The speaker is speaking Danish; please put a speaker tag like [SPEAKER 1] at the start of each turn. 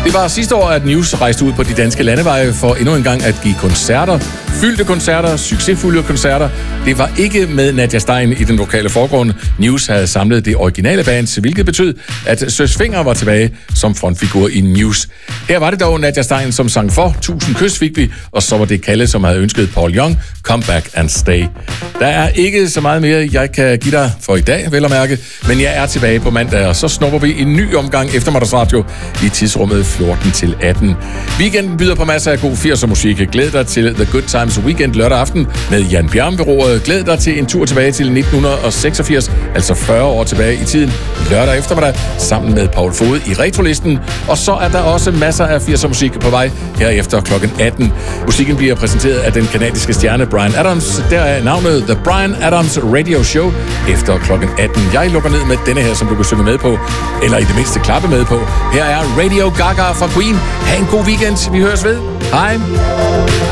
[SPEAKER 1] Det var sidste år, at News rejste ud på de danske landeveje for endnu en gang at give koncerter. Fyldte koncerter, succesfulde koncerter. Det var ikke med Nadia Stein i den lokale forgrund. News havde samlet det originale band, hvilket betød, at Søs Fenger var tilbage som frontfigur i News. Her var det dog Nadia Stein, som sang for. 1000 kys fik vi, og så var det Kalle, som havde ønsket Paul Young, Come Back and Stay. Der er ikke så meget mere, jeg kan give dig for i dag, vel at mærke, men jeg er tilbage på mandag, og så snupper vi en ny omgang eftermiddagsradio i tidsrummet 14-18. Weekenden byder på masser af god 80'er musik. Glæd dig til The Good Times Weekend lørdag aften med Jan Bjerm ved roret. Glæd dig til en tur tilbage til 1986, altså 40 år tilbage i tiden, lørdag eftermiddag, sammen med Paul Fod i Retrolisten. Og så er der også masser af 80'er musik på vej herefter kl. 18. Musikken bliver præsenteret af den kanadiske stjerne Bryan Adams. Der er navnet The Bryan Adams Radio Show efter kl. 18. Jeg lukker ned med denne her, som du kan synge med på, eller i det mindste klappe med på. Her er Radio Gaga fra Queen. Ha' en god weekend. Vi høres ved. Hej.